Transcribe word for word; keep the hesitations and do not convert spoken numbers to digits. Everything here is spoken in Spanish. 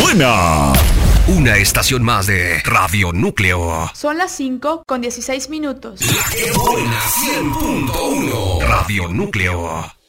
buena. Una estación más de Radio Núcleo. Son las cinco con dieciséis minutos. La que buena cien punto uno. Radio Núcleo.